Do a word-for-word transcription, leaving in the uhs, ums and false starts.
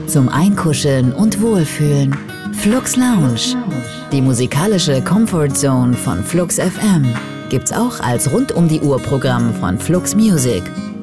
zum Einkuscheln und Wohlfühlen. Flux Lounge, die musikalische Comfort Zone von Flux F M, gibt's auch als Rund-um-die-Uhr-Programm von Flux Music.